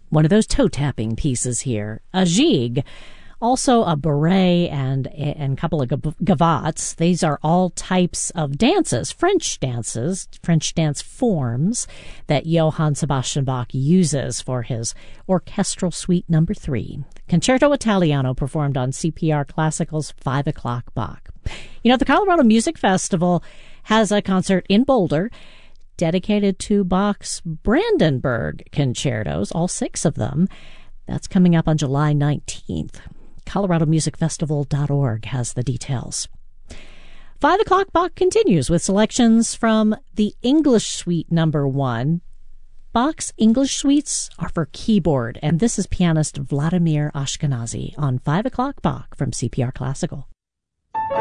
one of those toe-tapping pieces here. A gigue, also a bourrée and a couple of gavottes. These are all types of dances, French dance forms that Johann Sebastian Bach uses for his Orchestral Suite No. 3. Concerto Italiano performed on CPR Classical's 5 o'clock Bach. You know, the Colorado Music Festival has a concert in Boulder dedicated to Bach's Brandenburg concertos, all 6 of them. That's coming up on July 19th. ColoradoMusicFestival.org has the details. 5 o'clock Bach continues with selections from the English Suite No. 1. Bach's English suites are for keyboard, and this is pianist Vladimir Ashkenazy on 5 o'clock Bach from CPR Classical.